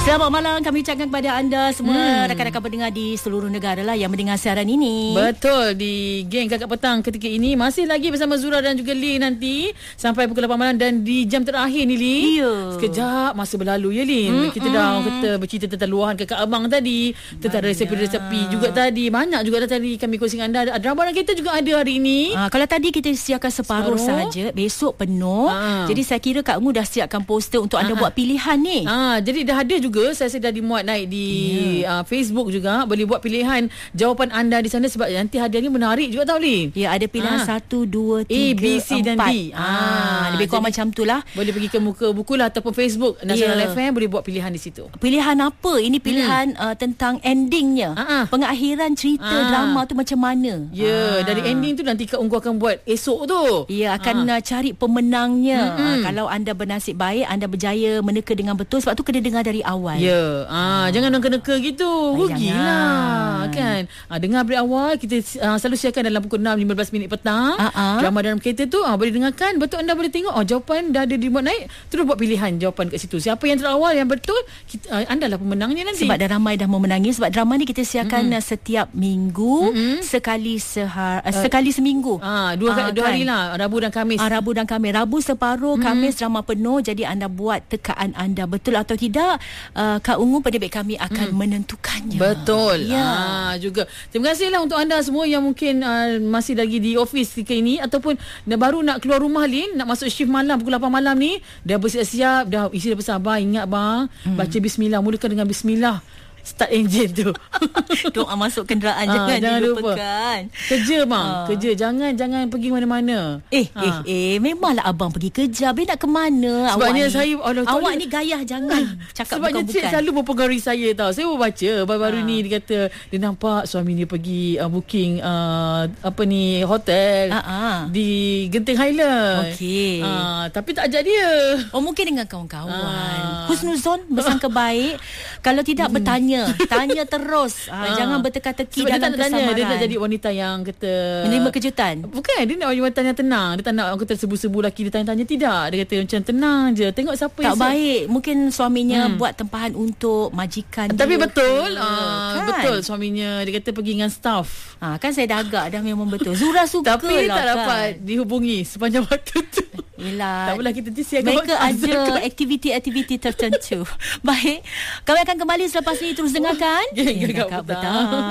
Selamat malam kami ucapkan kepada anda semua rakan-rakan pendengar di seluruh negara lah yang mendengar siaran ini. Betul, di geng Kakak Petang ketika ini masih lagi bersama Zura dan juga Lee nanti sampai pukul 8 malam, dan di jam terakhir ni Lee. Ya. Sekejap masa berlalu ya Lee. Kita dah kata bercerita tentang luahan kakak abang tadi, tentang resepi-resepi juga tadi. Banyak juga dah tadi kami kongsi dengan anda. Drama kita juga ada hari ini. Kalau tadi kita siapkan separuh saja, besok penuh. Jadi saya kira Kak Ungu dah siapkan poster untuk anda buat pilihan ni. Jadi dah ada juga, saya dah dimuat naik di Facebook juga. Boleh buat pilihan jawapan anda di sana, sebab nanti hadiah ni menarik juga tau Lee. Ya, ada pilihan 1, 2, 3, A, B, C 4. dan D. Lebih kurang macam tu lah. Boleh pergi ke muka buku lah ataupun Facebook Nasional FM, boleh buat pilihan di situ. Pilihan apa? Ini pilihan tentang endingnya. Pengakhiran cerita drama tu macam mana. Dari ending tu nanti Kak Unggu akan buat esok tu. Ya, akan cari pemenangnya. Kalau anda bernasib baik, anda berjaya meneka dengan betul. Sebab tu kena dengar dari awal. Jangan neka-neka gitu. Rugilah kan. Dengar dari awal. Kita selalu siarkan dalam pukul 6.15 petang. Drama dalam kereta tu boleh dengarkan. Betul, anda boleh tengok jawapan dah ada di remote naik. Terus buat pilihan jawapan kat situ. Siapa yang terawal yang betul, anda lah pemenangnya nanti. Sebab dah ramai dah memenangi. Sebab drama ni kita siarkan setiap minggu, sekali seminggu. Dua hari lah, Rabu dan Khamis. Rabu dan Khamis. Rabu separuh, Khamis drama penuh. Jadi anda buat tekaan anda betul atau tidak. Kak Ungu pendebat kami akan menentukannya. Betul. Juga terima kasihlah untuk anda semua yang mungkin masih lagi di office ketika ini, ataupun baru nak keluar rumah Lin, nak masuk shift malam pukul 8 malam ni, dah bersiap-siap, dah isi dah bersabar. Ingat bang, baca bismillah, mulakan dengan bismillah. Start engine tu. Doa masuk kenderaan jangan dilupakan. Kerja bang, kerja. Jangan pergi mana-mana. Memanglah abang pergi kerja. Habis nak ke mana? Sebabnya saya awak ni gayah jangan cakap sebabnya bukan-bukan. Cik selalu mempengaruhi saya tau. Saya baca baru-baru ni dia kata dia nampak suami dia pergi booking hotel di Genting Highland. Okey. Tapi tak ajak dia. Mungkin dengan kawan-kawan. Husnuzon, bersangka baik. Kalau tidak bertanya. Tanya terus. Jangan berteka-teki dalam kesamaran. Dia nak jadi wanita yang kata menerima kejutan. Bukan, dia nak wanita yang tenang. Dia tak nak orang kata serbu-serbu lelaki dia tanya-tanya. Tidak, dia kata macam tenang je. Tengok siapa tak baik. Mungkin suaminya buat tempahan untuk majikan dia. Tapi betul kan? Betul suaminya. Dia kata pergi dengan staff. Kan saya dah agak dah memang betul. Zura suka tapi lah tak dapat dihubungi sepanjang waktu tu. Yelah, tak apalah, kita siapkan. mereka ada aktiviti-aktiviti tertentu. Baik, kami akan kembali selepas ini. Terus dengarkan Kakak Petang.